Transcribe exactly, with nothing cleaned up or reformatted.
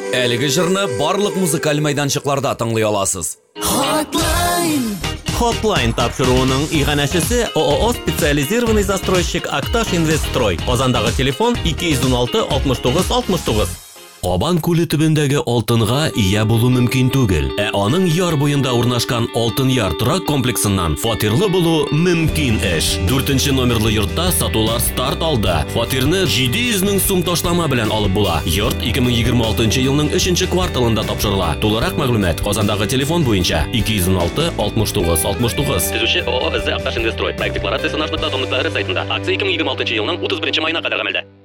Әлеге җырны барлык музыкаль майданчыкларда тыңлый аласыз. Hotline. Hotline тапшыруының иганәчесе ООО специализированный застройщик Акташ Инвестстрой. Казандагы телефон ике йөз уналты алтмыш тугыз алтмыш тугыз. Кабан күле төбендәге алтынга ия булу мөмкин түгел. Ә аның яр буенда урнашкан Алтын Яр торак комплексыннан фатирлы булу мөмкин эш. Дүртенче номерлы йортта сатулар старт алды. Фатирны җиде йөз мең сум ташлама белән алып була. Йорт ике мең егерме алтынчы елның өченче кварталында тапшырыла. Тулырак мәгълүмат Казандагы телефон буенча ике йөз уналты алтмыш тугыз алтмыш тугыз. Төзүче ООО Акташ Инвестстрой. Проект декларациясе наш нокта ком нокта р сайтында. Акция ике мең егерме алтынчы елның утыз беренче маена кадәр гамәлдә.